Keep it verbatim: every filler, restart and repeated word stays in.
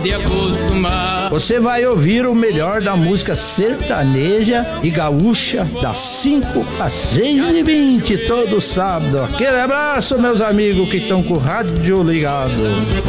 pode acostumar. Você vai ouvir o melhor da música sertaneja e gaúcha das cinco às seis e vinte todo sábado. Aquele abraço, meus amigos que estão com o rádio ligado.